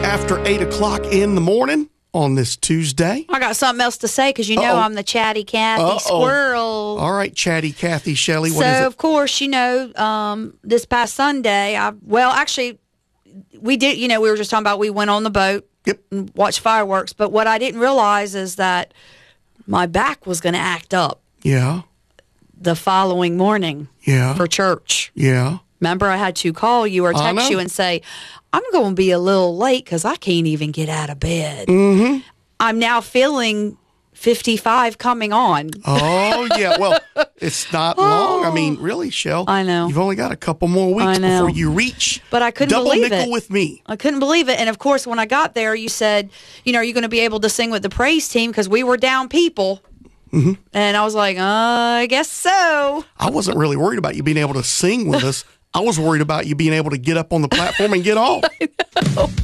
after 8 o'clock in the morning on this Tuesday. I got something else to say because I'm the chatty Cathy squirrel. All right, chatty Cathy Shelley, what is it? So, of course, this past Sunday, we did, we were just talking about we went on the boat and watched fireworks. But what I didn't realize is that my back was going to act up. Yeah. The following morning. Yeah. For church. Yeah. Remember, I had to call you or text you and say, I'm going to be a little late because I can't even get out of bed. Mm-hmm. I'm now feeling 55 coming on. Oh, yeah. Well, it's not long. I mean, really, Shell. I know. You've only got a couple more weeks before you reach but I couldn't double believe nickel it. with me. I couldn't believe it. And, of course, when I got there, you said, are you going to be able to sing with the praise team? Because we were down people. Mm-hmm. And I was like, I guess so. I wasn't really worried about you being able to sing with us. I was worried about you being able to get up on the platform and get off. I know.